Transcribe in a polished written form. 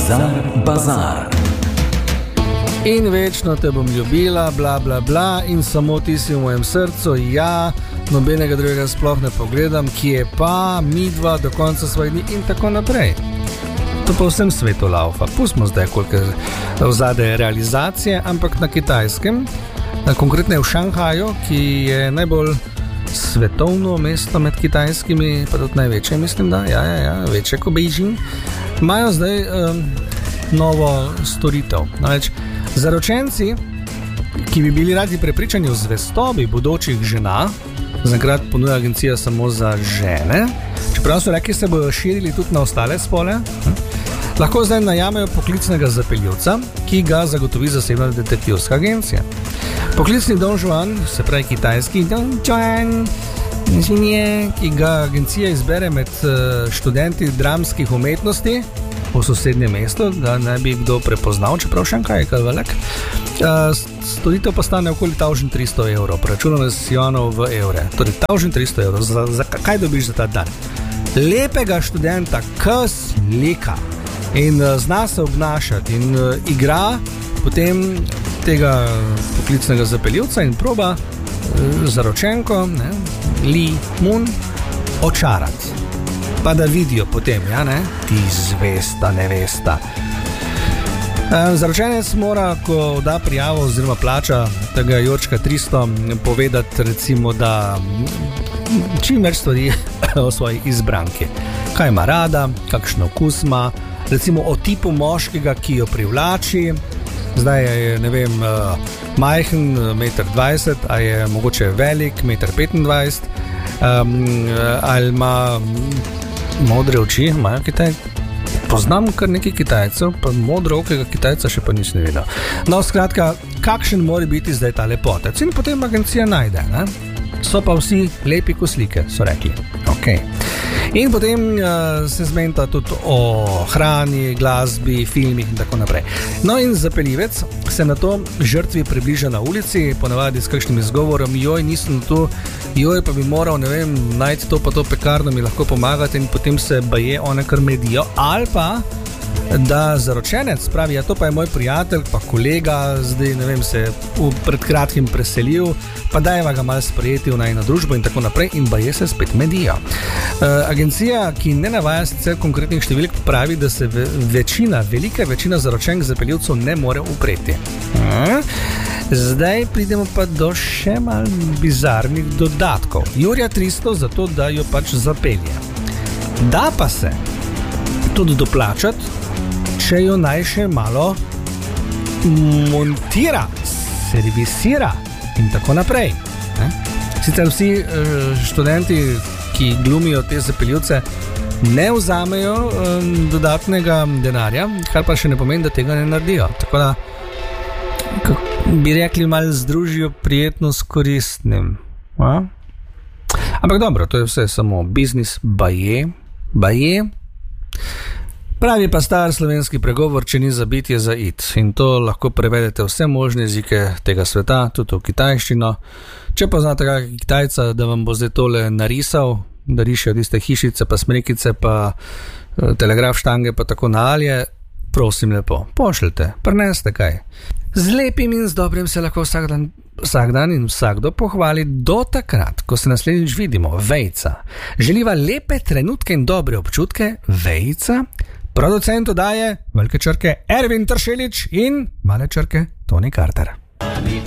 Bazar. In večno te bom ljubila, bla bla bla, in samo ti si v mojem srcu, ja, nobenega drugega sploh ne pogledam, ki je pa midva do konca svojih dni in tako naprej. To po vsem svetu laufa. Pustimo zdaj, koliko vzade realizacije, ampak na Kitajskem, konkretno v Šanghaju, ki je najbolj svetovno mesto med kitajskimi, pa tudi največje, mislim, da, večje kot Beijing, imajo zdaj novo storitev. Namreč zaročenci, ki bi bili radi prepričani o zvestobi bodočih žena, zaenkrat ponuja agencija samo za žene, čeprav so rekli, se bodo širili tudi na ostale spole, lahko zdaj najamejo poklicnega zapeljivca, ki ga zagotovi zasebna detektivska agencija. Poklicni Don Juan, se pravi kitajski Don Juan, ki ga agencija izbere med študenti dramskih umetnosti v sosednjem mestu, da ne bi kdo prepoznal, čeprav Šanghaj je kaj velik. Storitev pa stane okoli 1300 evrov, preračunano z juanov v evre. Torej 1300 evrov, za kaj dobiš za ta dan? Lepega študenta, ki slika in zna se obnašati in igra potem tega poklicnega zapeljivca in proba zaročenko, Li Mun, očarati. Pa da vidijo potem, ti zvesta nevesta. Zaročenec mora, ko da prijavo oziroma plača tega Jorčka 300, povedati recimo, da čim več stvari o svoji izbranki. Kaj ima rada, kakšen okus ima, recimo o tipu moškega, ki jo privlači. Zdaj je, ne vem, majhen, 1,20 m, a je mogoče velik, 1,25 m, ali ima modre oči, imajo Kitajci. Poznam kar nekaj Kitajcev, pa modrookega Kitajca še pa nisem videl. No, skratka, kakšen mora biti zdaj ta lepotec? In potem agencija najde, So pa vsi lepi kot slike, so rekli. Okay. In potem se zmenta tudi o hrani, glasbi, filmih in tako naprej. No in zapeljivec se na to žrtvi približa na ulici, ponavadi s kakšnim izgovorom, joj, nisem tu, joj, pa bi moral, ne vem, najti to pa to pekarno, mi lahko pomagati, in potem se baje one kar medijo, ali pa da zaročenec pravi, ja, to pa je moj prijatelj, pa kolega, zdaj, ne vem, se pred kratkim preselil, pa dajeva ga malo sprejeti v najino družbo in tako naprej, in baje se spet medijo. Agencija, ki ne navaja sicer konkretnih številk, pravi, da se velika večina zaročenk zapeljivcev ne more upreti. Zdaj pridemo pa do še malo bizarnih dodatkov. Jurja 300 za to, da jo pač zapelje. Da pa se tudi doplačati, če jo naj še malo montira, servisira in tako naprej. Sicer vsi študenti, ki glumijo te zapeljivce, ne vzamejo dodatnega denarja, kar pa še ne pomeni, da tega ne naredijo. Tako da, bi rekli, malo združijo prijetno s koristnim. Ampak dobro, to je vse samo biznis, baje. Pravi pa star slovenski pregovor, če ni za bit, je za it. In to lahko prevedete vse možne jezike tega sveta, tudi v kitajščino. Če pa znate kakega Kitajca, da vam bo zdaj tole narisal, da rišejo tiste hišice, pa smrekice, pa telegraf štange, pa tako nalje, prosim lepo, pošljite, prineste kaj. Z lepim in z dobrim se lahko vsak dan in vsakdo pohvali do takrat, ko se naslednjič vidimo. Vejca. Želiva lepe trenutke in dobre občutke. Vejca. Producent daje velike črke Ervin Tršelič in male črke Toni Carter.